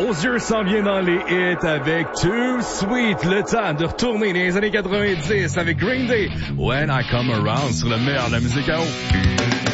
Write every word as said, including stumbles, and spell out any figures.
Hozier s'en vient dans les hits avec Too Sweet. Le temps de retourner dans les années quatre-vingt-dix avec Green Day. When I Come Around sur le meilleur de la musique à eau.